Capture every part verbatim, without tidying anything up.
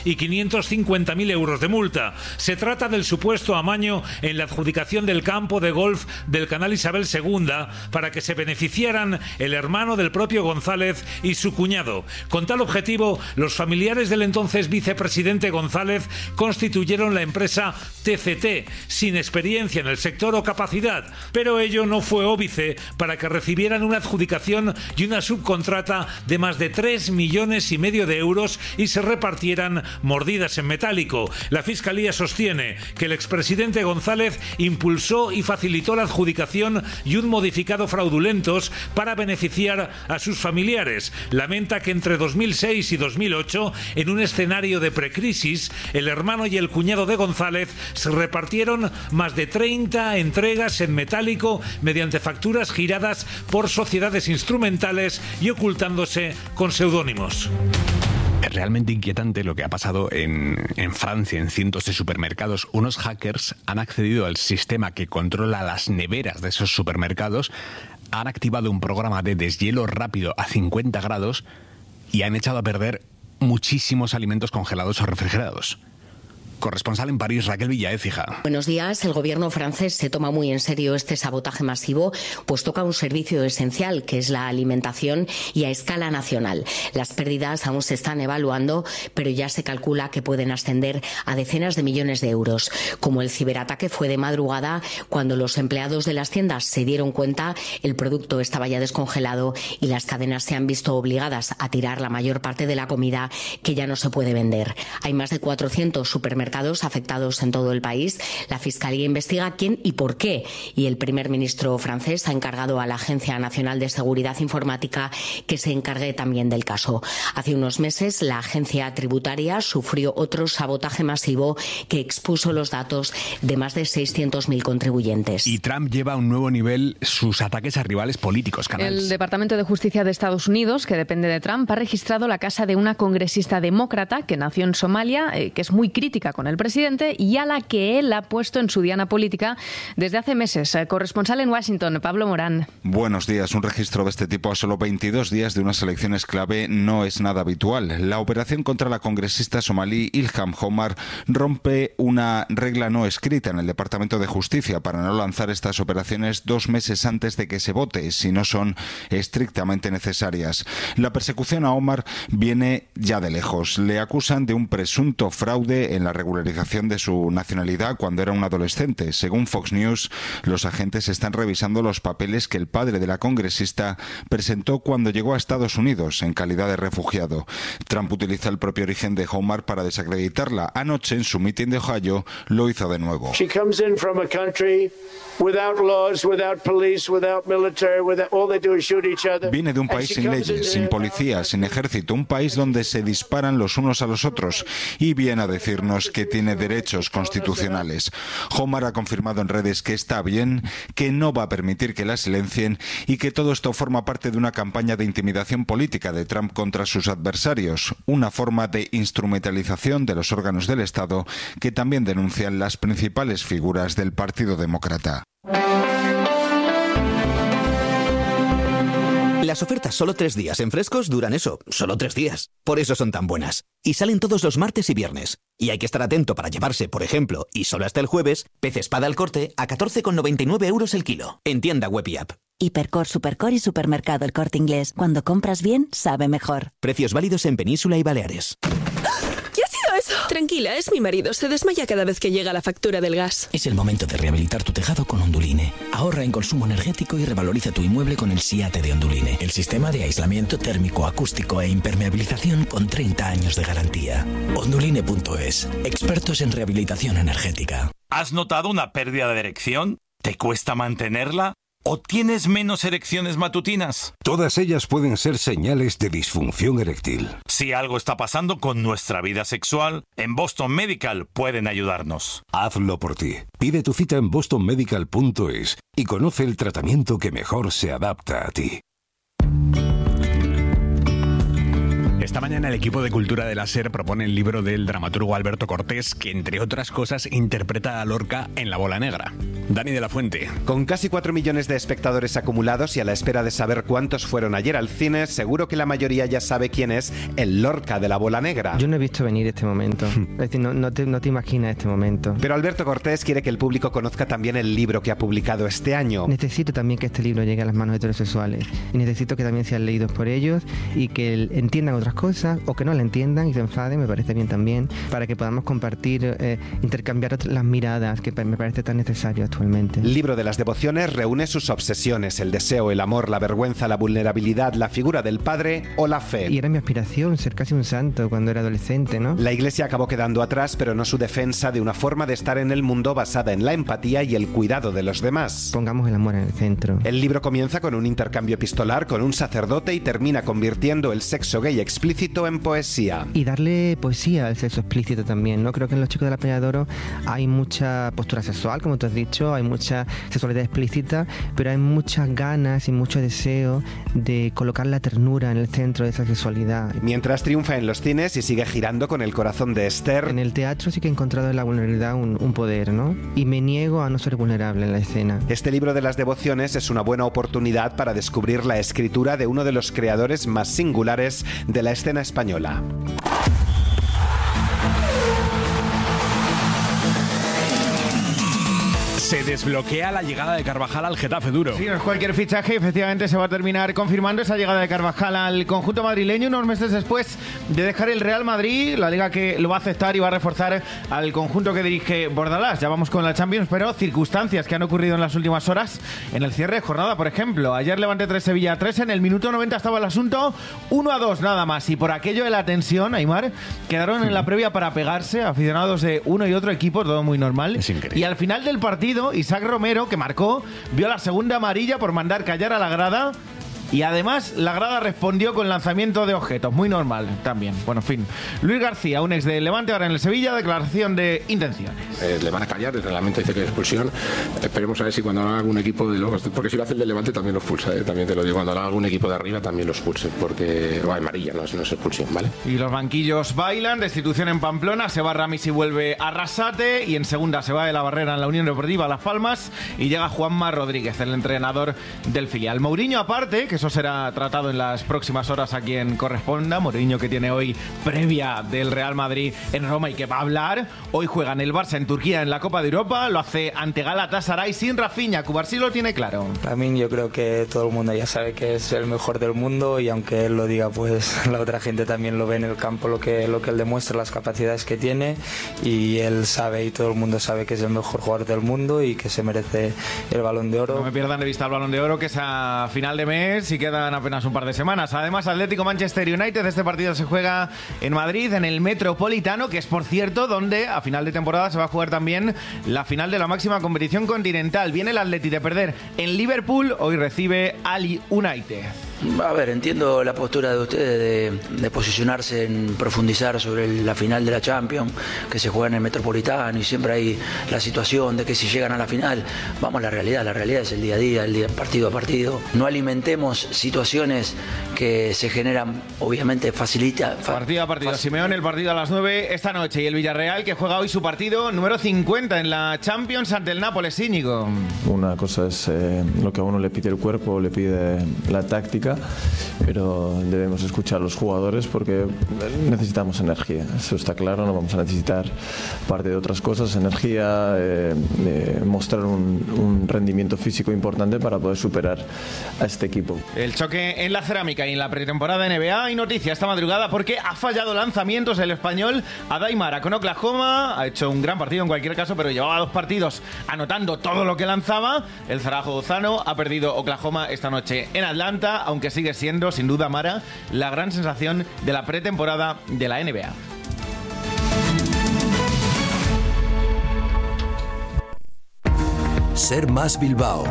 y quinientos cincuenta mil euros de multa. Se trata del supuesto amaño en la adjudicación del campo de golf del Canal Isabel segunda para que se beneficiaran el hermano del propio González y su cuñado. Con tal objetivo, los familiares del entonces vicepresidente González constituyeron la empresa T C T, sin experiencia en el sector o capacidad, pero ello no fue óbice para que recibieran una adjudicación y una subcontrata de más de tres millones y medio de euros y se repartieran mordidas en metálico. La Fiscalía sostiene que el expresidente González impulsó y facilitó la adjudicación y un modificado fraudulentos para beneficiar a sus familiares. Lamenta que entre dos mil seis y dos mil ocho, en un escenario de precrisis, el hermano y el cuñado de González se repartieron más de treinta entregas en metálico mediante facturas giradas por sociedades instrumentales y ocultándose con seudónimos. Es realmente inquietante lo que ha pasado en, en Francia, en cientos de supermercados. Unos hackers han accedido al sistema que controla las neveras de esos supermercados, han activado un programa de deshielo rápido a cincuenta grados y han echado a perder muchísimos alimentos congelados o refrigerados. Corresponsal en París, Raquel Villaécija. Buenos días. El gobierno francés se toma muy en serio este sabotaje masivo, pues toca un servicio esencial, que es la alimentación, y a escala nacional. Las pérdidas aún se están evaluando, pero ya se calcula que pueden ascender a decenas de millones de euros. Como el ciberataque fue de madrugada, cuando los empleados de las tiendas se dieron cuenta, el producto estaba ya descongelado y las cadenas se han visto obligadas a tirar la mayor parte de la comida que ya no se puede vender. Hay más de cuatrocientos supermercados afectados en todo el país. La Fiscalía investiga quién y por qué, y el primer ministro francés ha encargado a la Agencia Nacional de Seguridad Informática que se encargue también del caso. Hace unos meses la agencia tributaria sufrió otro sabotaje masivo que expuso los datos de más de seiscientos mil contribuyentes. Y Trump lleva a un nuevo nivel sus ataques a rivales políticos. Canals. El Departamento de Justicia de Estados Unidos, que depende de Trump, ha registrado la casa de una congresista demócrata que nació en Somalia, eh, que es muy crítica con el presidente y a la que él ha puesto en su diana política desde hace meses. Corresponsal en Washington, Pablo Morán. Buenos días. Un registro de este tipo a solo veintidós días de unas elecciones clave no es nada habitual. La operación contra la congresista somalí Ilham Omar rompe una regla no escrita en el Departamento de Justicia para no lanzar estas operaciones dos meses antes de que se vote, si no son estrictamente necesarias. La persecución a Omar viene ya de lejos. Le acusan de un presunto fraude en la regularización de su nacionalidad cuando era un adolescente. Según Fox News, los agentes están revisando los papeles que el padre de la congresista presentó cuando llegó a Estados Unidos en calidad de refugiado. Trump utiliza el propio origen de Omar para desacreditarla. Anoche, en su mitin de Ohio, lo hizo de nuevo. She comes in from a country without laws, without police, without military, without, all they do is shoot each other. Viene de un país sin leyes, sin policía, sin ejército, un país donde se disparan los unos a los otros, y viene a decirnos que tiene derechos constitucionales. Omar ha confirmado en redes que está bien, que no va a permitir que la silencien y que todo esto forma parte de una campaña de intimidación política de Trump contra sus adversarios, una forma de instrumentalización de los órganos del Estado que también denuncian las principales figuras del Partido Demócrata. Las ofertas solo tres días en Frescos duran eso, solo tres días. Por eso son tan buenas. Y salen todos los martes y viernes. Y hay que estar atento para llevarse, por ejemplo, y solo hasta el jueves, pez espada al corte a catorce con noventa y nueve euros el kilo. En tienda web y app. Hipercor, Supercor y Supermercado El Corte Inglés. Cuando compras bien, sabe mejor. Precios válidos en Península y Baleares. ¿Qué ha sido eso? Tranquila, es mi marido. Se desmaya cada vez que llega la factura del gas. Es el momento de rehabilitar tu tejado con Onduline. Ahorra en consumo energético y revaloriza tu inmueble con el SIATE de Onduline. El sistema de aislamiento térmico, acústico e impermeabilización con treinta años de garantía. Onduline punto es. Expertos en rehabilitación energética. ¿Has notado una pérdida de erección? ¿Te cuesta mantenerla? ¿O tienes menos erecciones matutinas? Todas ellas pueden ser señales de disfunción eréctil. Si algo está pasando con nuestra vida sexual, en Boston Medical pueden ayudarnos. Hazlo por ti. Pide tu cita en boston medical punto es y conoce el tratamiento que mejor se adapta a ti. Esta mañana el equipo de Cultura de la SER propone el libro del dramaturgo Alberto Cortés, que entre otras cosas interpreta a Lorca en La Bola Negra. Dani de la Fuente. Con casi cuatro millones de espectadores acumulados y a la espera de saber cuántos fueron ayer al cine, seguro que la mayoría ya sabe quién es el Lorca de La Bola Negra. Yo no he visto venir este momento. Es decir, no, no, te, no te imaginas este momento. Pero Alberto Cortés quiere que el público conozca también el libro que ha publicado este año. Necesito también que este libro llegue a las manos heterosexuales. Y necesito que también sean leídos por ellos y que entiendan otras cosas o que no la entiendan y se enfaden, me parece bien también, para que podamos compartir, eh, intercambiar las miradas, que me parece tan necesario actualmente. El libro de las devociones reúne sus obsesiones, el deseo, el amor, la vergüenza, la vulnerabilidad, la figura del padre o la fe. Y era mi aspiración, ser casi un santo cuando era adolescente, ¿no? La Iglesia acabó quedando atrás, pero no su defensa de una forma de estar en el mundo basada en la empatía y el cuidado de los demás. Pongamos el amor en el centro. El libro comienza con un intercambio epistolar con un sacerdote y termina convirtiendo el sexo gay explícito en poesía. Y darle poesía al sexo explícito también, ¿no? Creo que en Los chicos de la Peña de Oro hay mucha postura sexual, como tú has dicho, hay mucha sexualidad explícita, pero hay muchas ganas y mucho deseo de colocar la ternura en el centro de esa sexualidad. Mientras triunfa en los cines y sigue girando con el corazón de Esther. En el teatro sí que he encontrado en la vulnerabilidad un, un poder, ¿no? Y me niego a no ser vulnerable en la escena. Este libro de las devociones es una buena oportunidad para descubrir la escritura de uno de los creadores más singulares de la escena española. Se desbloquea la llegada de Carvajal al Getafe duro. Sí, no es cualquier fichaje, efectivamente se va a terminar confirmando esa llegada de Carvajal al conjunto madrileño unos meses después de dejar el Real Madrid, la liga que lo va a aceptar y va a reforzar al conjunto que dirige Bordalás. Ya vamos con la Champions, pero circunstancias que han ocurrido en las últimas horas en el cierre de jornada, por ejemplo. Ayer Levante tres, Sevilla tres, en el minuto noventa estaba el asunto uno a dos nada más, y por aquello de la tensión, Aimar, quedaron en la previa para pegarse aficionados de uno y otro equipo, todo muy normal. Es increíble. Y al final del partido, Isaac Romero, que marcó, vio la segunda amarilla por mandar callar a la grada. Y además la grada respondió con lanzamiento de objetos, muy normal también. Bueno, en fin. Luis García, un ex de Levante, ahora en el Sevilla, declaración de intenciones. Eh, le van a callar, el reglamento dice que es expulsión. Esperemos a ver si cuando haga algún equipo de los... Porque si lo hace el de Levante también lo expulsa, eh, también te lo digo. Cuando haga algún equipo de arriba también lo expulse, porque... O amarilla, no, no es expulsión, ¿vale? Y los banquillos bailan, destitución en Pamplona, se va Ramis y vuelve a Arrasate, y en segunda se va de la Barrera en la Unión Deportiva Las Palmas, y llega Juanma Rodríguez, el entrenador del filial. Mourinho aparte, que eso será tratado en las próximas horas a quien corresponda. Mourinho, que tiene hoy previa del Real Madrid en Roma y que va a hablar. Hoy juegan el Barça en Turquía en la Copa de Europa, lo hace ante Galatasaray sin Rafinha. Cubarsí lo tiene claro. Para mí, yo creo que todo el mundo ya sabe que es el mejor del mundo, y aunque él lo diga, pues la otra gente también lo ve en el campo, lo que, lo que él demuestra, las capacidades que tiene, y él sabe y todo el mundo sabe que es el mejor jugador del mundo y que se merece el Balón de Oro. No me pierdan de vista el Balón de Oro, que es a final de mes y quedan apenas un par de semanas. Además, Atlético Manchester United, este partido se juega en Madrid, en el Metropolitano, que es, por cierto, donde a final de temporada se va a jugar también la final de la máxima competición continental. Viene el Atleti de perder en Liverpool, hoy recibe al United. A ver, entiendo la postura de ustedes de, de posicionarse en profundizar sobre el, la final de la Champions, que se juega en el Metropolitano, y siempre hay la situación de que si llegan a la final, vamos a la realidad, la realidad es el día a día, el día partido a partido. No alimentemos situaciones que se generan, obviamente facilita. Fa partido a partido, facilita. Simeone, el partido a las nueve esta noche, y el Villarreal, que juega hoy su partido número cincuenta en la Champions ante el Nápoles. Íñigo. Una cosa es eh, lo que a uno le pide el cuerpo, le pide la táctica, pero debemos escuchar a los jugadores porque necesitamos energía, eso está claro. No vamos a necesitar parte de otras cosas, energía, eh, eh, mostrar un, un rendimiento físico importante para poder superar a este equipo. El choque en la cerámica y en la pretemporada N B A. Hay noticia esta madrugada porque ha fallado lanzamientos el español Adai Mara con Oklahoma. Ha hecho un gran partido en cualquier caso, pero llevaba dos partidos anotando todo lo que lanzaba. El zaragozano ha perdido Oklahoma esta noche en Atlanta, aunque sigue siendo, sin duda, Mara, la gran sensación de la pretemporada de la N B A. Ser Más Bilbao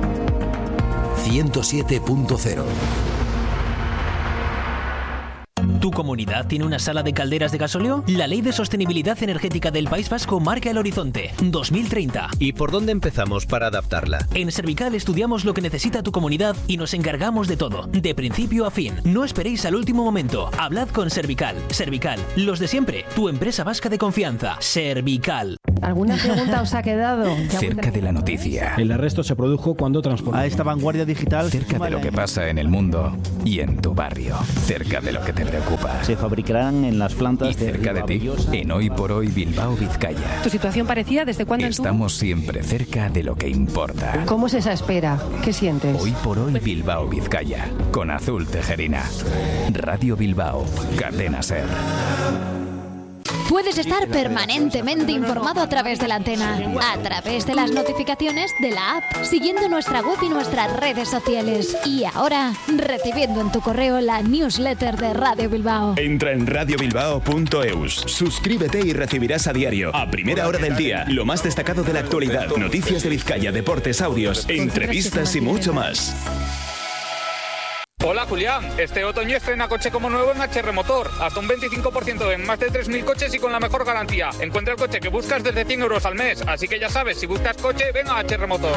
ciento siete punto cero. ¿Tu comunidad tiene una sala de calderas de gasóleo? La Ley de Sostenibilidad Energética del País Vasco marca el horizonte dos mil treinta. ¿Y por dónde empezamos para adaptarla? En Servical estudiamos lo que necesita tu comunidad y nos encargamos de todo, de principio a fin. No esperéis al último momento. Hablad con Servical. Servical, los de siempre. Tu empresa vasca de confianza. Servical. ¿Alguna pregunta os ha quedado? Cerca de la noticia. El arresto se produjo cuando transportaba a esta vanguardia digital. Cerca de lo que pasa en el mundo y en tu barrio. Cerca de lo que te preocupa. Se fabricarán en las plantas y cerca de, de ti, en Hoy por Hoy Bilbao, Vizcaya. ¿Tu situación parecida? ¿Desde cuándo? Estamos siempre cerca de lo que importa. ¿Cómo es esa espera? ¿Qué sientes? Hoy por Hoy Bilbao, Vizcaya. Con Azul Tejerina. Radio Bilbao. Cadena Ser. Puedes estar permanentemente informado a través de la antena, a través de las notificaciones de la app, siguiendo nuestra web y nuestras redes sociales. Y ahora, recibiendo en tu correo la newsletter de Radio Bilbao. Entra en radio bilbao punto eus, suscríbete y recibirás a diario, a primera hora del día, lo más destacado de la actualidad, noticias de Vizcaya, deportes, audios, entrevistas y mucho más. Hola Julián, este otoño estrena coche como nuevo en H R Motor, hasta un veinticinco por ciento en más de tres mil coches y con la mejor garantía. Encuentra el coche que buscas desde cien euros al mes, así que ya sabes, si buscas coche, ven a H R Motor.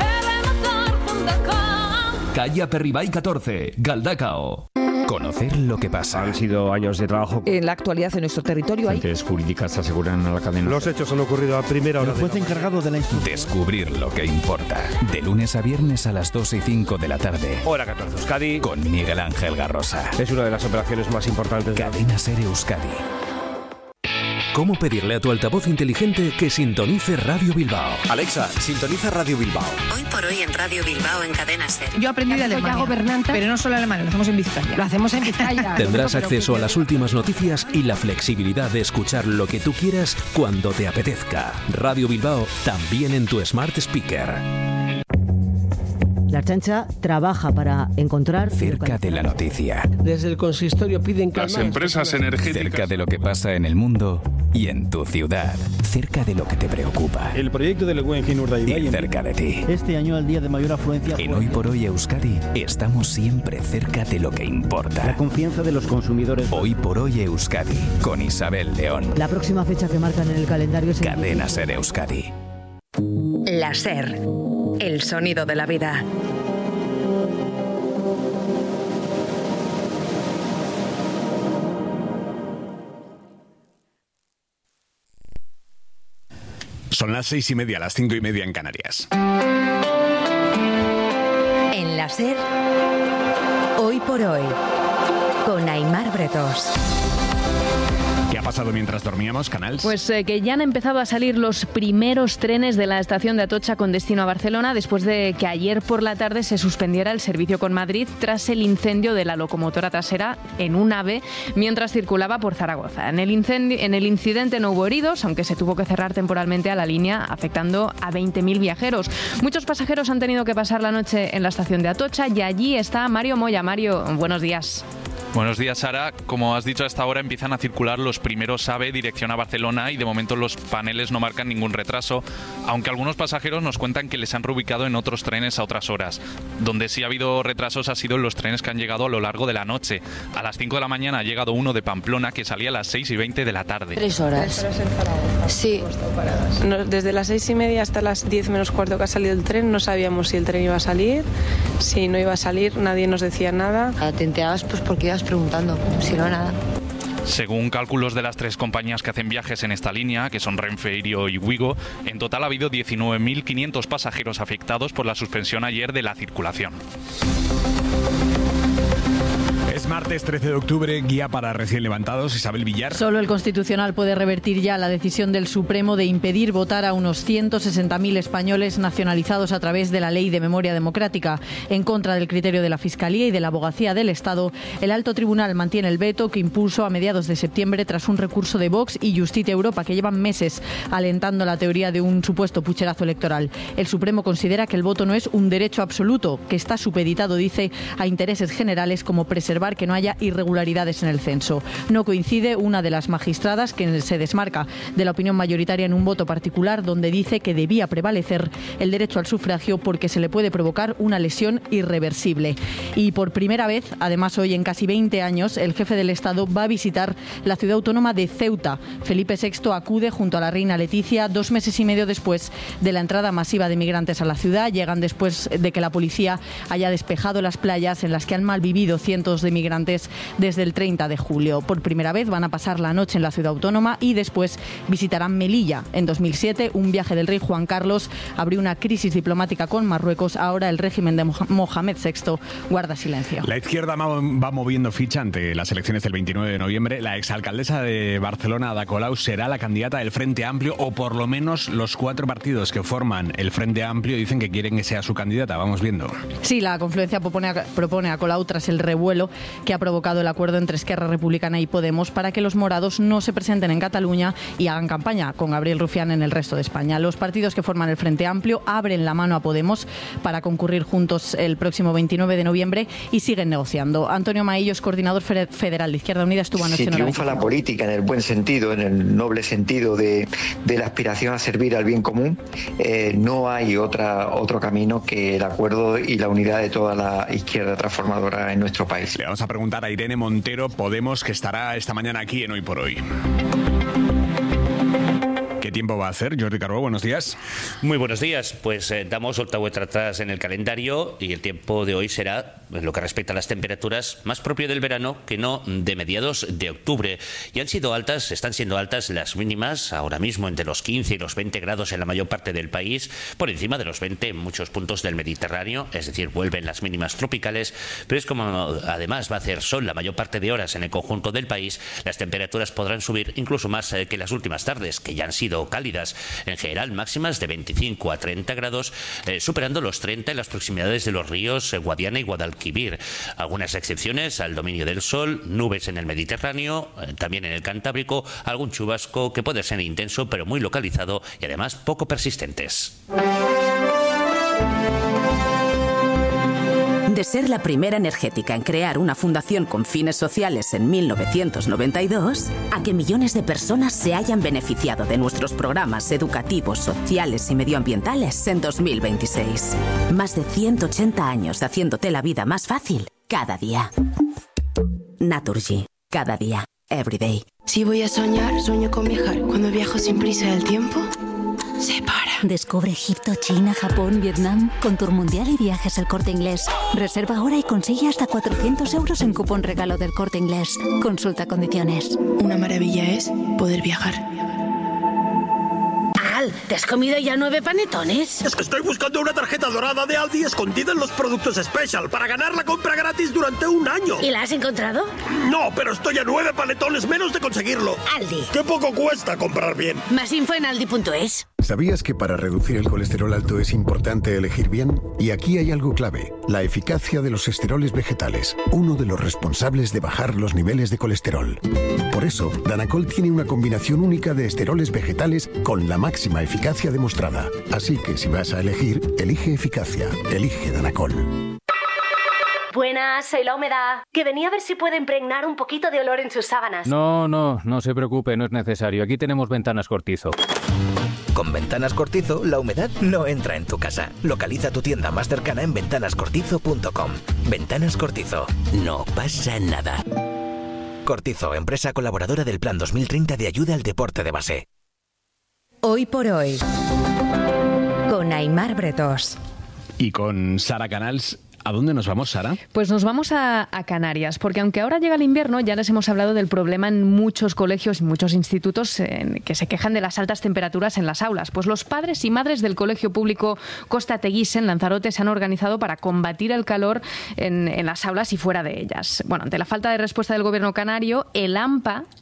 Calle Aperribay catorce, Galdacao. Conocer lo que pasa. Han sido años de trabajo. En la actualidad en nuestro territorio hay... Fuentes jurídicas aseguran a la cadena. Los hechos han ocurrido a primera hora. El juez encargado de la instrucción. Descubrir lo que importa. De lunes a viernes a las dos y cinco de la tarde. Hora catorce Euskadi. Con Miguel Ángel Garrosa. Es una de las operaciones más importantes. Cadena Ser Euskadi. ¿Cómo pedirle a tu altavoz inteligente que sintonice Radio Bilbao? Alexa, sintoniza Radio Bilbao. Hoy por hoy en Radio Bilbao en Cadena Ser. Yo aprendí de Alemania, gobernante, pero no solo alemán, lo hacemos en Vizcaya. Lo hacemos en Vizcaya. Tendrás acceso a las últimas noticias y la flexibilidad de escuchar lo que tú quieras cuando te apetezca. Radio Bilbao también en tu Smart Speaker. La Ertzaintza trabaja para encontrar... Cerca de la noticia. Desde el consistorio piden calma... Las empresas energéticas... Cerca de lo que pasa en el mundo y en tu ciudad. Cerca de lo que te preocupa. El proyecto del Guggenheim Urdaibai... Y cerca de ti. Este año, el día de mayor afluencia... En Hoy por Hoy Euskadi, estamos siempre cerca de lo que importa. La confianza de los consumidores... Hoy por Hoy Euskadi, con Isabel León. La próxima fecha que marcan en el calendario es... Cadena Ser Euskadi. La Ser. El sonido de la vida. Son las seis y media, las cinco y media en Canarias. En la Ser, Hoy por Hoy, con Aimar Bretos. ¿Qué ha pasado mientras dormíamos, Canals? Pues eh, que ya han empezado a salir los primeros trenes de la estación de Atocha con destino a Barcelona después de que ayer por la tarde se suspendiera el servicio con Madrid tras el incendio de la locomotora trasera en un AVE mientras circulaba por Zaragoza. En el, incendio, en el incidente no hubo heridos, aunque se tuvo que cerrar temporalmente a la línea, afectando a veinte mil viajeros. Muchos pasajeros han tenido que pasar la noche en la estación de Atocha y allí está Mario Moya. Mario, buenos días. Buenos días, Sara. Como has dicho, hasta ahora empiezan a circular los primeros AVE dirección a Barcelona y de momento los paneles no marcan ningún retraso, aunque algunos pasajeros nos cuentan que les han reubicado en otros trenes a otras horas. Donde sí ha habido retrasos ha sido en los trenes que han llegado a lo largo de la noche. A las cinco de la mañana ha llegado uno de Pamplona que salía a las seis y veinte de la tarde. Tres horas. Tres horas en Zaragoza. Sí. No, desde las seis y media hasta las diez menos cuarto que ha salido el tren no sabíamos si el tren iba a salir, si no iba a salir, nadie nos decía nada. Te enterabas pues porque ibas preguntando, si no, nada. Según cálculos de las tres compañías que hacen viajes en esta línea, que son Renfe, Irio y Wigo, en total ha habido diecinueve mil quinientos pasajeros afectados por la suspensión ayer de la circulación. Es martes trece de octubre, guía para recién levantados. Isabel Villar. Solo el Constitucional puede revertir ya la decisión del Supremo de impedir votar a unos ciento sesenta mil españoles nacionalizados a través de la Ley de Memoria Democrática. En contra del criterio de la Fiscalía y de la Abogacía del Estado, el Alto Tribunal mantiene el veto que impuso a mediados de septiembre tras un recurso de Vox y Justicia Europa que llevan meses alentando la teoría de un supuesto pucherazo electoral. El Supremo considera que el voto no es un derecho absoluto, que está supeditado, dice, a intereses generales como preservar que no haya irregularidades en el censo. No coincide una de las magistradas que se desmarca de la opinión mayoritaria en un voto particular donde dice que debía prevalecer el derecho al sufragio porque se le puede provocar una lesión irreversible. Y por primera vez, además hoy en casi veinte años, el jefe del Estado va a visitar la ciudad autónoma de Ceuta. Felipe sexto acude junto a la reina Leticia dos meses y medio después de la entrada masiva de migrantes a la ciudad. Llegan después de que la policía haya despejado las playas en las que han malvivido cientos de migrantes desde el treinta de julio. Por primera vez van a pasar la noche en la ciudad autónoma y después visitarán Melilla. En dos mil siete, un viaje del rey Juan Carlos abrió una crisis diplomática con Marruecos. Ahora el régimen de Mohamed sexto guarda silencio. La izquierda va moviendo ficha ante las elecciones del veintinueve de noviembre. La exalcaldesa de Barcelona, Ada Colau, será la candidata del Frente Amplio, o por lo menos los cuatro partidos que forman el Frente Amplio dicen que quieren que sea su candidata. Vamos viendo. Sí, la confluencia propone a, propone a Colau tras el revuelo que ha provocado el acuerdo entre Esquerra Republicana y Podemos para que los morados no se presenten en Cataluña y hagan campaña con Gabriel Rufián en el resto de España. Los partidos que forman el Frente Amplio abren la mano a Podemos para concurrir juntos el próximo veintinueve de noviembre y siguen negociando. Antonio Maillo es coordinador federal de Izquierda Unida, estuvo anoche en Si triunfa la política en el buen sentido, en el noble sentido de, de la aspiración a servir al bien común, eh, no hay otra, otro camino que el acuerdo y la unidad de toda la izquierda transformadora en nuestro país. Le vamos a preguntar a Irene Montero, Podemos, que estará esta mañana aquí en Hoy por Hoy. ¿Qué tiempo va a hacer? Jordi Carbó, buenos días. Muy buenos días. Pues eh, damos otra vuelta atrás en el calendario y el tiempo de hoy será, en lo que respecta a las temperaturas, más propio del verano que no de mediados de octubre. Y han sido altas, están siendo altas las mínimas, ahora mismo entre los quince y los veinte grados en la mayor parte del país, por encima de los veinte en muchos puntos del Mediterráneo, es decir, vuelven las mínimas tropicales, pero es como además va a hacer sol la mayor parte de horas en el conjunto del país, las temperaturas podrán subir incluso más eh, que las últimas tardes, que ya han sido cálidas, en general máximas de veinticinco a treinta grados, eh, superando los treinta en las proximidades de los ríos eh, Guadiana y Guadalquivir. Algunas excepciones al dominio del sol, nubes en el Mediterráneo, eh, también en el Cantábrico, algún chubasco que puede ser intenso pero muy localizado y además poco persistentes. De ser la primera energética en crear una fundación con fines sociales en mil novecientos noventa y dos, a que millones de personas se hayan beneficiado de nuestros programas educativos, sociales y medioambientales en dos mil veintiséis. Más de ciento ochenta años haciéndote la vida más fácil cada día. Naturgy, cada día, every day. Si voy a soñar, sueño con viajar. Cuando viajo sin prisa del tiempo, se para. Descubre Egipto, China, Japón, Vietnam con Tour Mundial y Viajes El Corte Inglés. Reserva ahora y consigue hasta cuatrocientos euros en cupón regalo del Corte Inglés. Consulta condiciones. Una maravilla es poder viajar. Al, ¿te has comido ya nueve panetones? Es que estoy buscando una tarjeta dorada de Aldi escondida en los productos Special para ganar la compra gratis durante un año. ¿Y la has encontrado? No, pero estoy a nueve panetones menos de conseguirlo. Aldi. Qué poco cuesta comprar bien. Más info en aldi punto es. ¿Sabías que para reducir el colesterol alto es importante elegir bien? Y aquí hay algo clave, la eficacia de los esteroles vegetales, uno de los responsables de bajar los niveles de colesterol. Por eso, Danacol tiene una combinación única de esteroles vegetales con la máxima eficacia demostrada. Así que si vas a elegir, elige eficacia, elige Danacol. Buenas, soy La Humedad, que venía a ver si puede impregnar un poquito de olor en sus sábanas. No, no, no se preocupe, no es necesario. Aquí tenemos Ventanas Cortizo. Con Ventanas Cortizo, la humedad no entra en tu casa. Localiza tu tienda más cercana en ventanas cortizo punto com. Ventanas Cortizo. No pasa nada. Cortizo, empresa colaboradora del Plan dos mil treinta de ayuda al deporte de base. Hoy por hoy, con Aimar Bretós. Y con Sara Canals. ¿A dónde nos vamos, Sara? Pues nos vamos a, a Canarias, porque aunque ahora llega el invierno, ya les hemos hablado del problema en muchos colegios y muchos institutos en, que se quejan de las altas temperaturas en las aulas. Pues los padres y madres del Colegio Público Costa Teguise en Lanzarote se han organizado para combatir el calor en, en las aulas y fuera de ellas. Bueno, ante la falta de respuesta del gobierno canario, el AMPA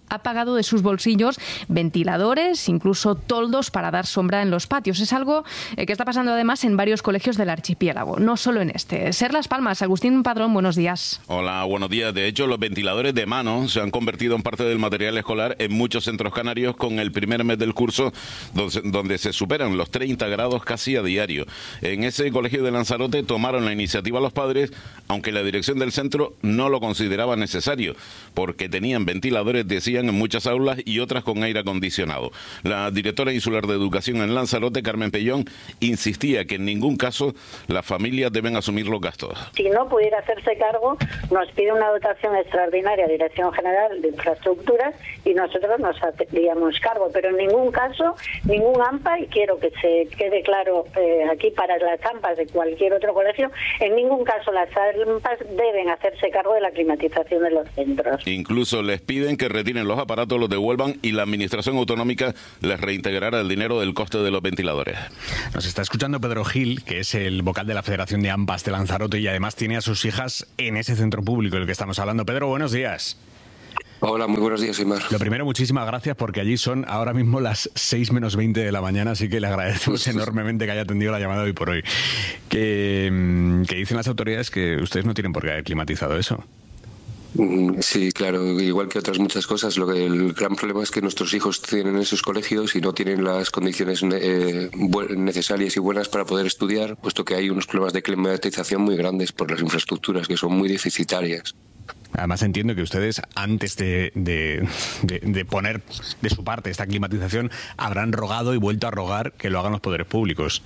ha pagado de sus bolsillos ventiladores, incluso toldos para dar sombra en los patios. Es algo eh, que está pasando además en varios colegios del archipiélago, no solo en este. Ser Las Palmas, Agustín Padrón, buenos días. Hola, buenos días. De hecho, los ventiladores de mano se han convertido en parte del material escolar en muchos centros canarios con el primer mes del curso donde, donde se superan los treinta grados casi a diario. En ese colegio de Lanzarote tomaron la iniciativa los padres, aunque la dirección del centro no lo consideraba necesario, porque tenían ventiladores, decían, en muchas aulas y otras con aire acondicionado. La directora insular de Educación en Lanzarote, Carmen Pellón, insistía que en ningún caso las familias deben asumir los gastos. Si no pudiera hacerse cargo, nos pide una dotación extraordinaria a Dirección General de Infraestructuras y nosotros nos haríamos cargo, pero en ningún caso, ningún A M P A, y quiero que se quede claro eh, aquí para las A M P As de cualquier otro colegio, en ningún caso las A M P As deben hacerse cargo de la climatización de los centros. Incluso les piden que retiren los aparatos, los devuelvan y la Administración Autonómica les reintegrará el dinero del coste de los ventiladores. Nos está escuchando Pedro Gil, que es el vocal de la Federación de A M P As de Lanzarote y además tiene a sus hijas en ese centro público del que estamos hablando. Pedro, buenos días. Hola, muy buenos días, Aymar. Lo primero, muchísimas gracias porque allí son ahora mismo las seis menos veinte de la mañana, así que le agradecemos enormemente que haya atendido la llamada hoy por hoy. Que, que dicen las autoridades que ustedes no tienen por qué haber climatizado eso. Sí, claro, igual que otras muchas cosas. Lo que el gran problema es que nuestros hijos tienen esos colegios y no tienen las condiciones eh, necesarias y buenas para poder estudiar, puesto que hay unos problemas de climatización muy grandes por las infraestructuras que son muy deficitarias. Además entiendo que ustedes, antes de, de, de, de poner de su parte esta climatización, habrán rogado y vuelto a rogar que lo hagan los poderes públicos.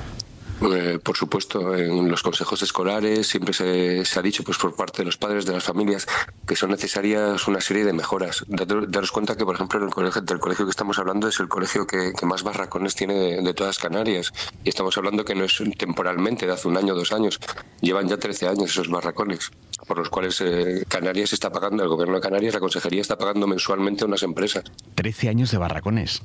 Eh, por supuesto, en los consejos escolares siempre se, se ha dicho, pues por parte de los padres, de las familias, que son necesarias una serie de mejoras. Daros cuenta que, por ejemplo, en el colegio, del colegio que estamos hablando es el colegio que, que más barracones tiene de, de todas Canarias. Y estamos hablando que no es temporalmente, de hace un año o dos años. Llevan ya trece años esos barracones, por los cuales eh, Canarias está pagando, el gobierno de Canarias, la consejería está pagando mensualmente a unas empresas. trece años de barracones.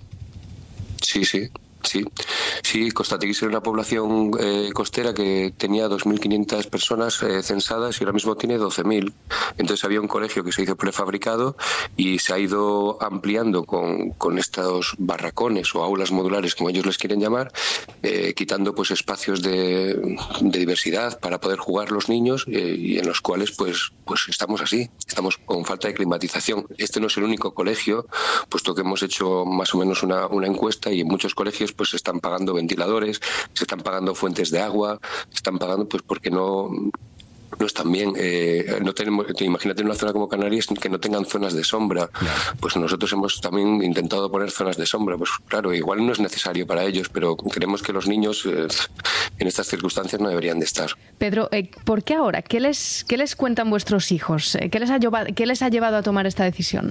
Sí, sí. Sí, sí, Costa Teguise era una población eh, costera que tenía dos mil quinientas personas eh, censadas y ahora mismo tiene doce mil. Entonces había un colegio que se hizo prefabricado y se ha ido ampliando con, con estos barracones o aulas modulares, como ellos les quieren llamar, eh, quitando pues espacios de, de diversidad para poder jugar los niños eh, y en los cuales pues, pues estamos así, estamos con falta de climatización. Este no es el único colegio, puesto que hemos hecho más o menos una, una encuesta y en muchos colegios pues se están pagando ventiladores, se están pagando fuentes de agua, se están pagando pues porque no no están bien. Eh, no tenemos, imagínate en una zona como Canarias que no tengan zonas de sombra. Pues nosotros hemos también intentado poner zonas de sombra. Pues claro, igual no es necesario para ellos, pero creemos que los niños eh, en estas circunstancias no deberían de estar. Pedro, eh, ¿por qué ahora? ¿Qué les, qué les cuentan vuestros hijos? ¿Qué les ha llevado, qué les ha llevado a tomar esta decisión?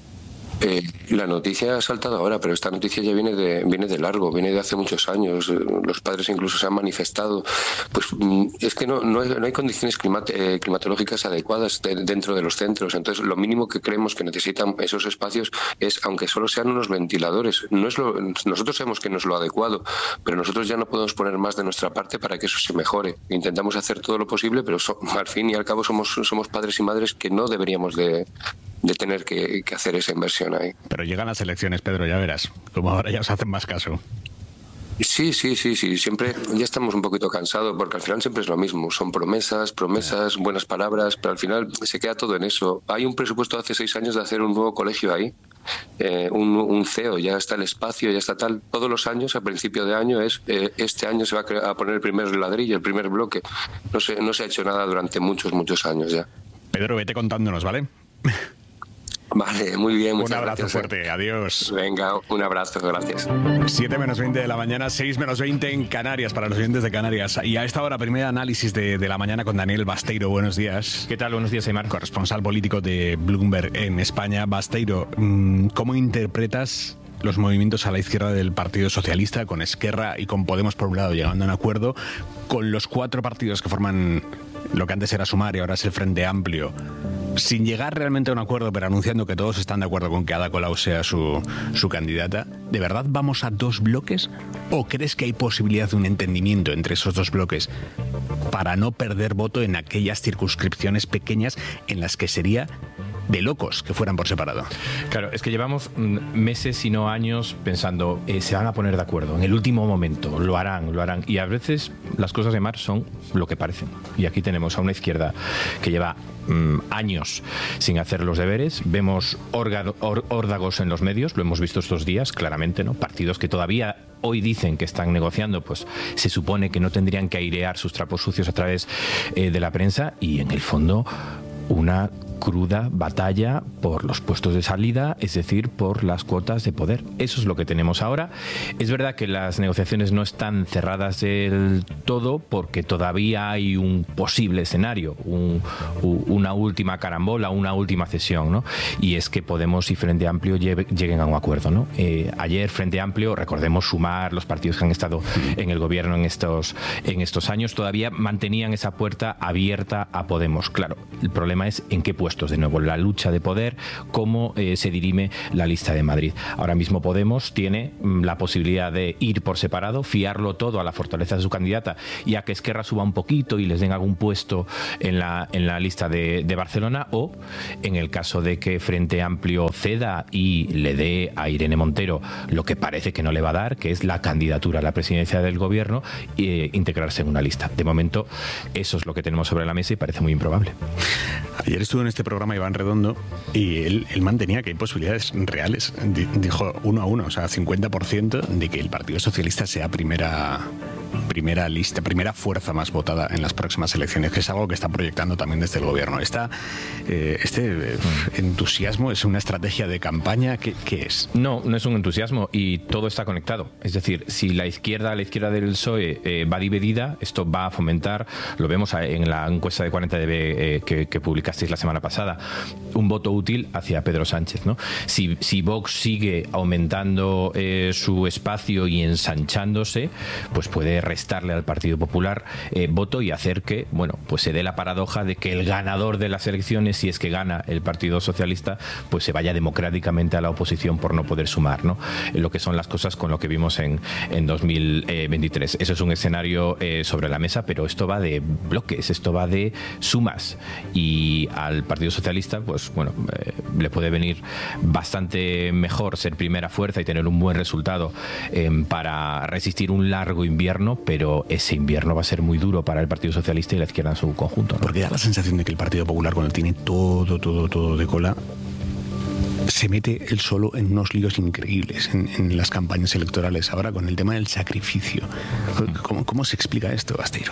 Eh, la noticia ha saltado ahora, pero esta noticia ya viene de viene de largo, viene de hace muchos años. Los padres incluso se han manifestado. Pues es que no no hay, no hay condiciones climat, eh, climatológicas adecuadas de, dentro de los centros. Entonces, lo mínimo que creemos que necesitan esos espacios es, aunque solo sean unos ventiladores. No es lo, nosotros sabemos que no es lo adecuado, pero nosotros ya no podemos poner más de nuestra parte para que eso se mejore. Intentamos hacer todo lo posible, pero so, al fin y al cabo somos somos padres y madres que no deberíamos de de tener que, que hacer esa inversión ahí. Pero llegan las elecciones, Pedro, ya verás, como ahora ya os hacen más caso. Sí, sí, sí, sí, siempre ya estamos un poquito cansados porque al final siempre es lo mismo, son promesas, promesas, buenas palabras, pero al final se queda todo en eso. Hay un presupuesto hace seis años de hacer un nuevo colegio ahí, eh, un, un C E O, ya está el espacio, ya está tal. Todos los años, a principio de año, es eh, este año se va a poner el primer ladrillo, el primer bloque. No se, no se ha hecho nada durante muchos, muchos años ya. Pedro, vete contándonos, ¿vale? Vale, muy bien. Un abrazo gracias. fuerte, adiós. Venga, un abrazo, gracias. siete menos veinte de la mañana, seis menos veinte en Canarias, para los oyentes de Canarias. Y a esta hora, primer análisis de, de la mañana con Daniel Basteiro. Buenos días. ¿Qué tal? Buenos días, Aymar. Corresponsal político de Bloomberg en España. Basteiro, ¿cómo interpretas los movimientos a la izquierda del Partido Socialista, con Esquerra y con Podemos por un lado llegando a un acuerdo, con los cuatro partidos que forman lo que antes era Sumar y ahora es el Frente Amplio, sin llegar realmente a un acuerdo, pero anunciando que todos están de acuerdo con que Ada Colau sea su, su candidata? ¿De verdad vamos a dos bloques? ¿O crees que hay posibilidad de un entendimiento entre esos dos bloques para no perder voto en aquellas circunscripciones pequeñas en las que sería de locos que fueran por separado. Claro, es que llevamos meses y no años pensando, eh, se van a poner de acuerdo, en el último momento, lo harán, lo harán. Y a veces las cosas de Mar son lo que parecen. Y aquí tenemos a una izquierda que lleva mmm, años sin hacer los deberes, vemos órgano, or, órdagos en los medios, lo hemos visto estos días, claramente, ¿no? Partidos que todavía hoy dicen que están negociando, pues se supone que no tendrían que airear sus trapos sucios a través eh, de la prensa, y en el fondo una cruda batalla por los puestos de salida, es decir, por las cuotas de poder. Eso es lo que tenemos ahora. Es verdad que las negociaciones no están cerradas del todo porque todavía hay un posible escenario, un, una última carambola, una última cesión, ¿no? Y es que Podemos y Frente Amplio lleguen a un acuerdo, ¿no? Eh, ayer Frente Amplio, recordemos Sumar, los partidos que han estado en el gobierno en estos, en estos años, todavía mantenían esa puerta abierta a Podemos. Claro, el problema es en qué puestos. De nuevo, la lucha de poder, cómo eh, se dirime la lista de Madrid. Ahora mismo Podemos tiene mm, la posibilidad de ir por separado, fiarlo todo a la fortaleza de su candidata y a que Esquerra suba un poquito y les den algún puesto en la, en la lista de, de Barcelona, o en el caso de que Frente Amplio ceda y le dé a Irene Montero lo que parece que no le va a dar, que es la candidatura a la presidencia del gobierno, e integrarse en una lista. De momento, eso es lo que tenemos sobre la mesa y parece muy improbable. Ayer estuvo en este programa Iván Redondo y él, él mantenía que hay posibilidades reales. Dijo uno a uno, o sea, cincuenta por ciento de que el Partido Socialista sea primera primera lista, primera fuerza más votada en las próximas elecciones, que es algo que está proyectando también desde el gobierno. Esta, eh, este eh, entusiasmo es una estrategia de campaña. ¿Qué, qué es? No, no es un entusiasmo y todo está conectado. Es decir, si la izquierda, la izquierda del P S O E eh, va dividida, esto va a fomentar, lo vemos en la encuesta de cuarenta D B eh, que, que publicasteis la semana pasada, un voto útil hacia Pedro Sánchez, ¿no? Si, si Vox sigue aumentando eh, su espacio y ensanchándose, pues puede restarle al Partido Popular eh, voto y hacer que, bueno, pues se dé la paradoja de que el ganador de las elecciones, si es que gana el Partido Socialista, pues se vaya democráticamente a la oposición por no poder sumar, ¿no? Lo que son las cosas con lo que vimos en, en dos mil veintitrés. Eso es un escenario eh, sobre la mesa, pero esto va de bloques, esto va de sumas, y al Partido Socialista, pues bueno, eh, le puede venir bastante mejor ser primera fuerza y tener un buen resultado eh, para resistir un largo invierno, pero ese invierno va a ser muy duro para el Partido Socialista y la izquierda en su conjunto, ¿no? Porque da la sensación de que el Partido Popular, cuando tiene todo, todo, todo de cola, se mete él solo en unos líos increíbles en, en las campañas electorales. Ahora con el tema del sacrificio, ¿cómo, cómo se explica esto, Basteiro?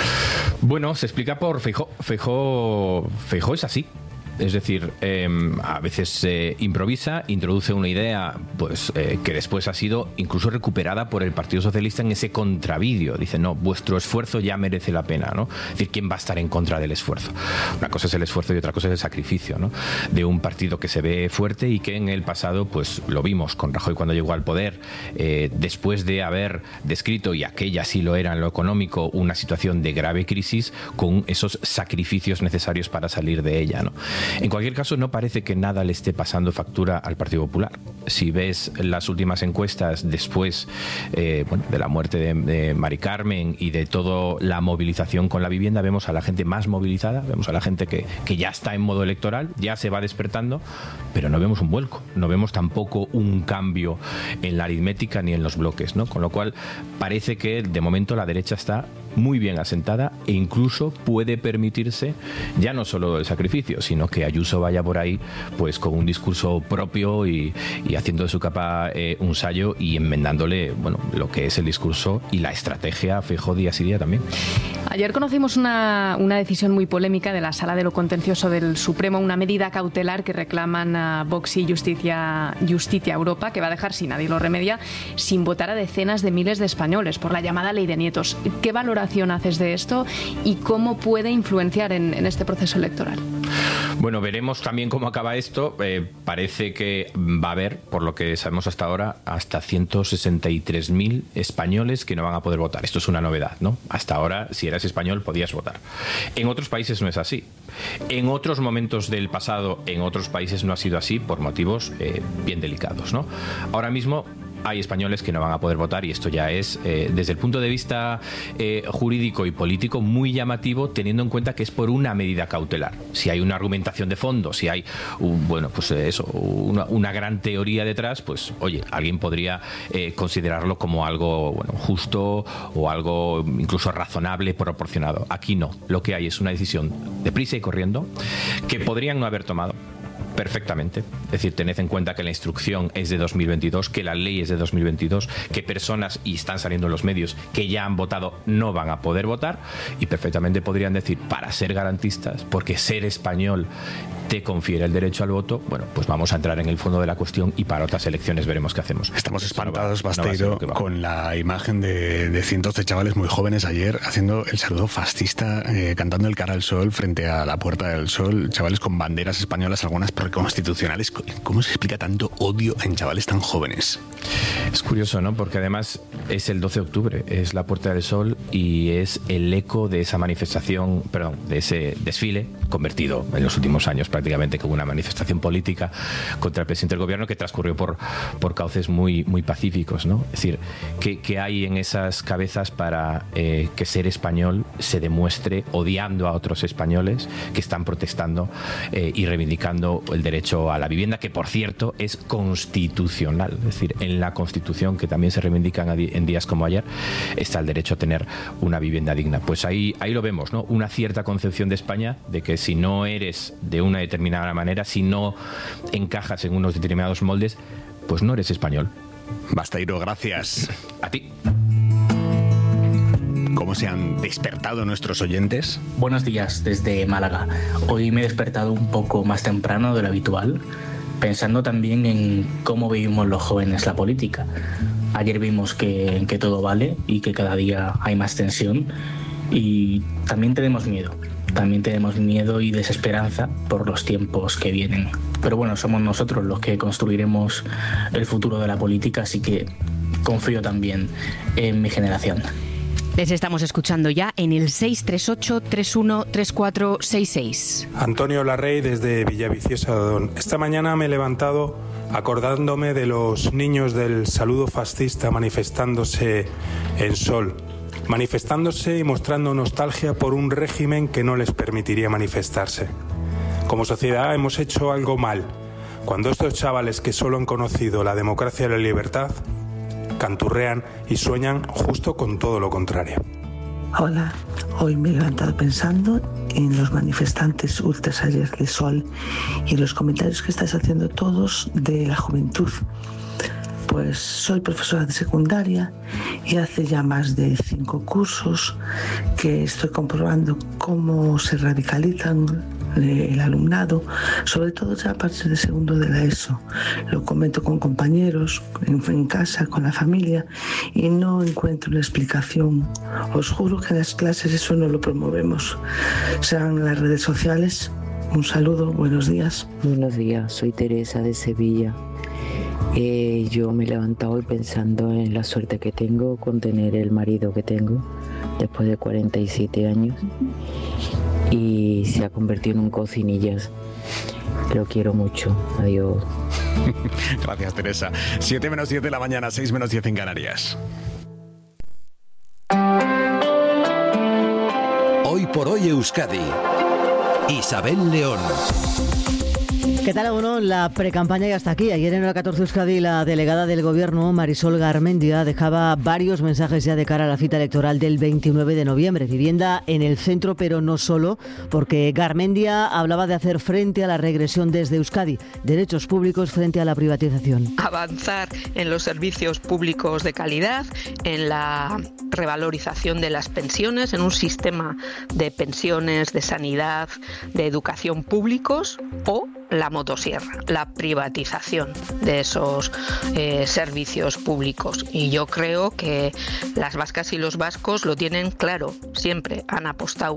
Bueno, se explica por Feijóo. Feijóo, Feijóo es así. Es decir, eh, a veces eh, improvisa, introduce una idea pues eh, que después ha sido incluso recuperada por el Partido Socialista en ese contravídeo. Dice, no, vuestro esfuerzo ya merece la pena, ¿no? Es decir, ¿quién va a estar en contra del esfuerzo? Una cosa es el esfuerzo y otra cosa es el sacrificio, ¿no? De un partido que se ve fuerte y que en el pasado, pues lo vimos con Rajoy cuando llegó al poder, eh, después de haber descrito, y aquella sí lo era en lo económico, una situación de grave crisis, con esos sacrificios necesarios para salir de ella, ¿no? En cualquier caso, no parece que nada le esté pasando factura al Partido Popular. Si ves las últimas encuestas después eh, bueno, de la muerte de, de Mari Carmen y de toda la movilización con la vivienda, vemos a la gente más movilizada, vemos a la gente que, que ya está en modo electoral, ya se va despertando, pero no vemos un vuelco, no vemos tampoco un cambio en la aritmética ni en los bloques, ¿no? Con lo cual parece que de momento la derecha está muy bien asentada e incluso puede permitirse ya no solo el sacrificio, sino que Ayuso vaya por ahí pues con un discurso propio y, y haciendo de su capa eh, un sallo y enmendándole, bueno, lo que es el discurso y la estrategia a Feijóo día sí día también. Ayer conocimos una, una decisión muy polémica de la Sala de lo Contencioso del Supremo, una medida cautelar que reclaman a Vox y Justicia, Justicia Europa, que va a dejar, si nadie lo remedia, sin votar a decenas de miles de españoles por la llamada Ley de Nietos. ¿Qué valoración haces de esto y cómo puede influenciar en, en este proceso electoral? Bueno, veremos también cómo acaba esto. Eh, parece que va a haber, por lo que sabemos hasta ahora, hasta ciento sesenta y tres mil españoles que no van a poder votar. Esto es una novedad, ¿no? Hasta ahora, si eras español, podías votar. En otros países no es así. En otros momentos del pasado, en otros países no ha sido así por motivos eh, bien delicados, ¿no? Ahora mismo hay españoles que no van a poder votar y esto ya es, eh, desde el punto de vista eh, jurídico y político, muy llamativo, teniendo en cuenta que es por una medida cautelar. Si hay una argumentación de fondo, si hay un, bueno, pues eso, una, una gran teoría detrás, pues oye, alguien podría eh, considerarlo como algo bueno, justo o algo incluso razonable, proporcionado. Aquí no. Lo que hay es una decisión deprisa y corriendo que podrían no haber tomado perfectamente. Es decir, tened en cuenta que la instrucción es de dos mil veintidós, que la ley es de dos mil veintidós, que personas, y están saliendo en los medios, que ya han votado no van a poder votar, y perfectamente podrían decir, para ser garantistas, porque ser español te confiere el derecho al voto, bueno, pues vamos a entrar en el fondo de la cuestión y para otras elecciones veremos qué hacemos. Estamos espantados, no va, Basteiro, no con la imagen de, de cientos de chavales muy jóvenes ayer haciendo el saludo fascista, eh, cantando el cara al sol frente a la Puerta del Sol, chavales con banderas españolas, algunas preconstitucionales. ¿Cómo se explica tanto odio en chavales tan jóvenes? Es curioso, ¿no? Porque además es el doce de octubre, es la Puerta del Sol y es el eco de esa manifestación, perdón, de ese desfile convertido en los últimos años prácticamente como una manifestación política contra el presidente del gobierno que transcurrió por, por cauces muy, muy pacíficos, ¿no? Es decir, ¿qué, qué hay en esas cabezas para eh, que ser español se demuestre odiando a otros españoles que están protestando eh, y reivindicando el derecho a la vivienda, que por cierto es constitucional? Es decir, en la Constitución, que también se reivindican en días como ayer, está el derecho a tener una vivienda digna. Pues ahí, ahí lo vemos, ¿no? Una cierta concepción de España de que si no eres de una determinada manera, si no encajas en unos determinados moldes, pues no eres español. Basteiro, gracias. A ti. ¿Cómo se han despertado nuestros oyentes? Buenos días desde Málaga. Hoy me he despertado un poco más temprano de lo habitual, pensando también en cómo vivimos los jóvenes la política. Ayer vimos que, que todo vale y que cada día hay más tensión y también tenemos miedo. También tenemos miedo y desesperanza por los tiempos que vienen. Pero bueno, somos nosotros los que construiremos el futuro de la política, así que confío también en mi generación. Les estamos escuchando ya en el seis tres ocho, tres uno tres cuatro seis seis. Antonio Larrey desde Villaviciosa de Odón. Esta mañana me he levantado acordándome de los niños del saludo fascista manifestándose en Sol. Manifestándose y mostrando nostalgia por un régimen que no les permitiría manifestarse. Como sociedad hemos hecho algo mal, cuando estos chavales que solo han conocido la democracia y la libertad, canturrean y sueñan justo con todo lo contrario. Hola, hoy me he levantado pensando en los manifestantes ultras ayer de Sol y en los comentarios que estáis haciendo todos de la juventud. Pues soy profesora de secundaria y hace ya más de cinco cursos que estoy comprobando cómo se radicalizan el alumnado, sobre todo ya a partir de segundo de la ESO. Lo comento con compañeros, en, en casa, con la familia, y no encuentro una explicación. Os juro que en las clases eso no lo promovemos. Sean las redes sociales. Un saludo, buenos días. Buenos días, soy Teresa de Sevilla. Eh, yo me he levantado hoy pensando en la suerte que tengo con tener el marido que tengo después de cuarenta y siete años y se ha convertido en un cocinillas. Lo quiero mucho. Adiós. Gracias, Teresa. siete menos diez de la mañana, seis menos diez en Canarias. Hoy por hoy Euskadi. Isabel León. ¿Qué tal, uno? La precampaña ya está aquí. Ayer en Hora catorce Euskadi, la delegada del Gobierno, Marisol Garmendia, dejaba varios mensajes ya de cara a la cita electoral del veintinueve de noviembre. Vivienda en el centro, pero no solo, porque Garmendia hablaba de hacer frente a la regresión desde Euskadi, derechos públicos frente a la privatización. Avanzar en los servicios públicos de calidad, en la revalorización de las pensiones, en un sistema de pensiones, de sanidad, de educación públicos, o la motosierra, la privatización de esos eh, servicios públicos. Y yo creo que las vascas y los vascos lo tienen claro, siempre han apostado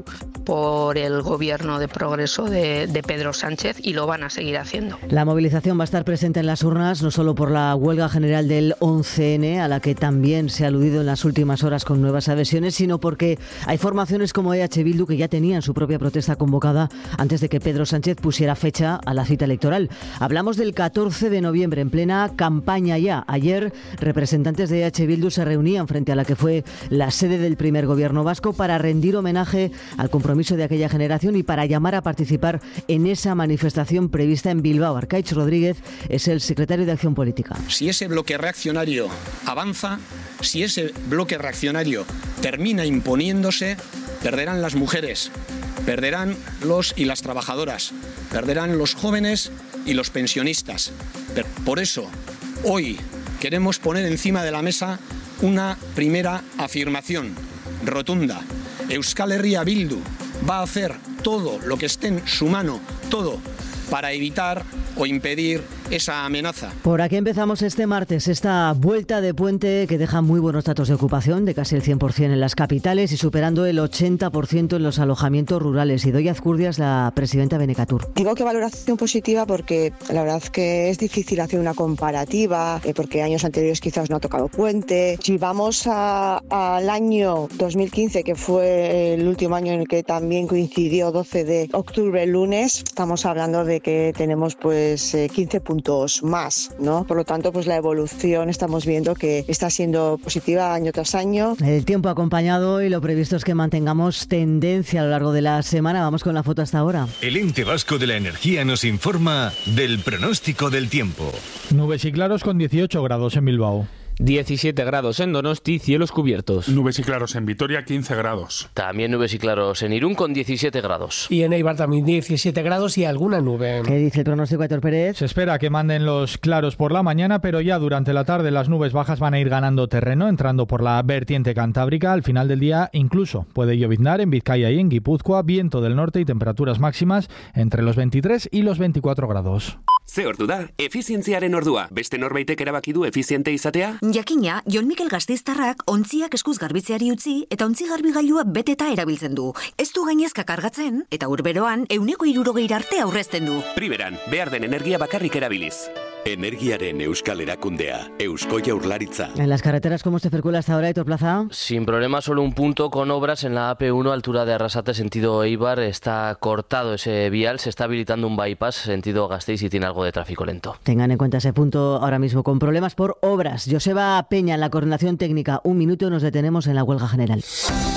por el gobierno de progreso de, de Pedro Sánchez y lo van a seguir haciendo. La movilización va a estar presente en las urnas, no solo por la huelga general del once ene, a la que también se ha aludido en las últimas horas con nuevas adhesiones, sino porque hay formaciones como E H Bildu que ya tenían su propia protesta convocada antes de que Pedro Sánchez pusiera fecha a la cita electoral. Hablamos del catorce de noviembre, en plena campaña ya. Ayer, representantes de E H Bildu se reunían frente a la que fue la sede del primer gobierno vasco para rendir homenaje al compromiso de aquella generación y para llamar a participar en esa manifestación prevista en Bilbao. Arkaitz Rodríguez es el secretario de Acción Política. Si ese bloque reaccionario avanza, si ese bloque reaccionario termina imponiéndose, perderán las mujeres, perderán los y las trabajadoras, perderán los jóvenes y los pensionistas. Por eso, hoy queremos poner encima de la mesa una primera afirmación rotunda. Euskal Herria Bildu va a hacer todo lo que esté en su mano, todo, para evitar o impedir esa amenaza. Por aquí empezamos este martes esta vuelta de puente que deja muy buenos datos de ocupación, de casi el cien por ciento en las capitales y superando el ochenta por ciento en los alojamientos rurales. Idoia Azcurdia es la presidenta de Benecatur. Digo que valoración positiva porque la verdad es que es difícil hacer una comparativa, eh, porque años anteriores quizás no ha tocado puente. Si vamos a, al año dos mil quince, que fue el último año en el que también coincidió doce de octubre, el lunes, estamos hablando de que tenemos pues quince puntos más, ¿no? Por lo tanto, pues la evolución estamos viendo que está siendo positiva año tras año. El tiempo acompañado y lo previsto es que mantengamos tendencia a lo largo de la semana. Vamos con la foto hasta ahora. El Ente Vasco de la Energía nos informa del pronóstico del tiempo. Nubes y claros con dieciocho grados en Bilbao. diecisiete grados en Donosti, cielos cubiertos. Nubes y claros en Vitoria, quince grados. También nubes y claros en Irún con diecisiete grados. Y en Eibar también diecisiete grados y alguna nube. ¿Qué dice el pronóstico, Aitor Pérez? Se espera que manden los claros por la mañana, pero ya durante la tarde las nubes bajas van a ir ganando terreno, entrando por la vertiente cantábrica. Al final del día incluso puede lloviznar en Vizcaya y en Guipúzcoa, viento del norte y temperaturas máximas entre los veintitrés y los veinticuatro grados. Ze ordu da, efizientziaren ordua. Beste norbaitek erabaki du efiziente izatea? Jakina, Jon Mikel Gasteiztarrak ontziak eskuz garbitzeari utzi eta ontzi garbigailua beteta erabiltzen du. Ez du gainezka kargatzen eta urberoan ehuneko hirurogeira arte aurrezten du. Primeran, behar den energia bakarrik erabiliz. Energiaren Euskal Erakundea, Eusko Jaurlaritza. En las carreteras, ¿cómo se circula hasta ahora, Aitor Plaza? Sin problema, solo un punto con obras en la A P uno, altura de Arrasate, sentido Eibar. Está cortado ese vial, se está habilitando un bypass, sentido Gasteiz, y tiene algo de tráfico lento. Tengan en cuenta ese punto ahora mismo con problemas por obras. Joseba Peña en la coordinación técnica. Un minuto, nos detenemos en la huelga general.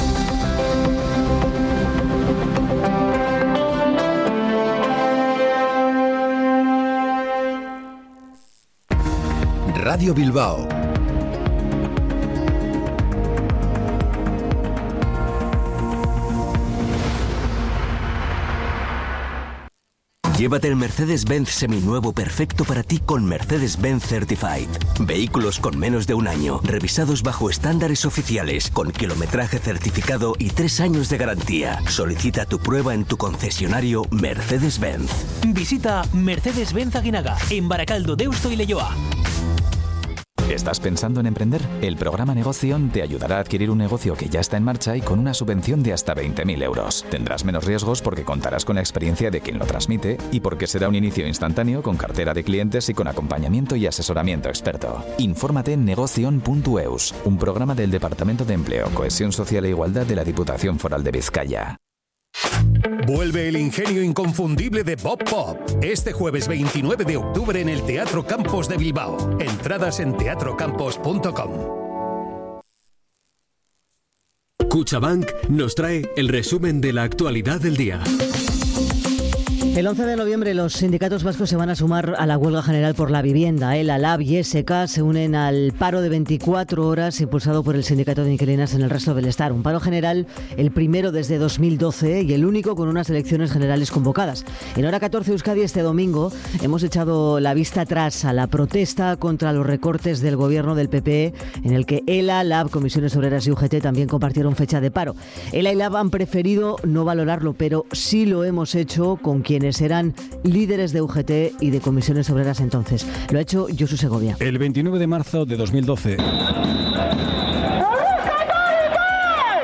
Radio Bilbao. Llévate el Mercedes-Benz seminuevo perfecto para ti con Mercedes-Benz Certified. Vehículos con menos de un año, revisados bajo estándares oficiales, con kilometraje certificado y tres años de garantía. Solicita tu prueba en tu concesionario Mercedes-Benz. Visita Mercedes-Benz Aguinaga, en Baracaldo, Deusto y Leioa. ¿Estás pensando en emprender? El programa Negoción te ayudará a adquirir un negocio que ya está en marcha y con una subvención de hasta veinte mil euros. Tendrás menos riesgos porque contarás con la experiencia de quien lo transmite y porque será un inicio instantáneo con cartera de clientes y con acompañamiento y asesoramiento experto. Infórmate en negoción punto eus, un programa del Departamento de Empleo, Cohesión Social e Igualdad de la Diputación Foral de Vizcaya. Vuelve el ingenio inconfundible de Bob Pop. Este jueves veintinueve de octubre en el Teatro Campos de Bilbao. Entradas en teatro campos punto com. Cuchabank nos trae el resumen de la actualidad del día. El once de noviembre los sindicatos vascos se van a sumar a la huelga general por la vivienda. El ALAB y S K se unen al paro de veinticuatro horas impulsado por el sindicato de inquilinas en el resto del Estado. Un paro general, el primero desde dos mil doce y el único con unas elecciones generales convocadas. En Hora catorce Euskadi este domingo hemos echado la vista atrás a la protesta contra los recortes del gobierno del P P, en el que ELA, LAB, Comisiones Obreras y U G T también compartieron fecha de paro. ELA y LAB han preferido no valorarlo, pero sí lo hemos hecho con quienes eran líderes de U G T y de Comisiones Obreras entonces. Lo ha hecho Josu Segovia. El veintinueve de marzo de dos mil doce.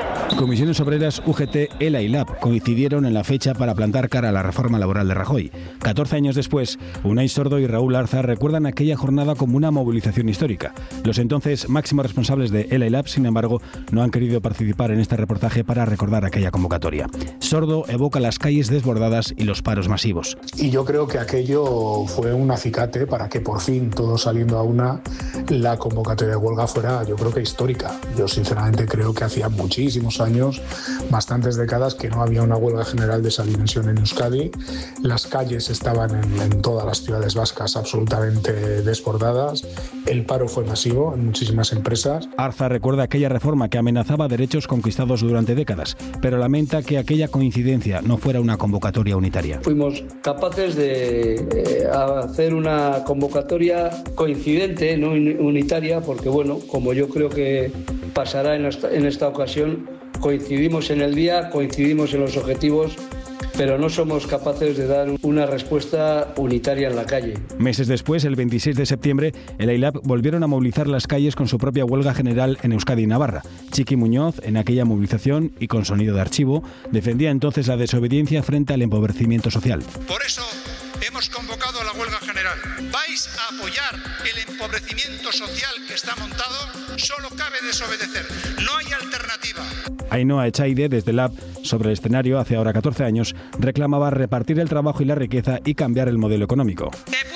Comisiones Obreras, U G T, ELA y LAB coincidieron en la fecha para plantar cara a la reforma laboral de Rajoy. catorce años después, Unai Sordo y Raúl Arza recuerdan aquella jornada como una movilización histórica. Los entonces máximos responsables de ELA y LAB, sin embargo, no han querido participar en este reportaje para recordar aquella convocatoria. Sordo evoca las calles desbordadas y los paros masivos. Y yo creo que aquello fue un acicate para que por fin, todos saliendo a una, la convocatoria de huelga fuera, yo creo que histórica. Yo sinceramente creo que hacía muchísimos años, bastantes décadas, que no había una huelga general de esa dimensión en Euskadi. Las calles estaban en, en todas las ciudades vascas absolutamente desbordadas. El paro fue masivo en muchísimas empresas. Arza recuerda aquella reforma que amenazaba derechos conquistados durante décadas, pero lamenta que aquella coincidencia no fuera una convocatoria unitaria. Fuimos capaces de eh, hacer una convocatoria coincidente, no unitaria, porque bueno, como yo creo que pasará en esta, en esta ocasión, coincidimos en el día, coincidimos en los objetivos, pero no somos capaces de dar una respuesta unitaria en la calle. Meses después, el veintiséis de septiembre, el ELA y LAB volvieron a movilizar las calles con su propia huelga general en Euskadi y Navarra. Chiqui Muñoz, en aquella movilización y con sonido de archivo, defendía entonces la desobediencia frente al empobrecimiento social. Por eso hemos convocado a la huelga general. ¿Vais a apoyar el empobrecimiento social que está montado? Solo cabe desobedecer. No hay alternativa. Ainhoa Echaide, desde LAB, sobre el escenario hace ahora catorce años, reclamaba repartir el trabajo y la riqueza y cambiar el modelo económico. He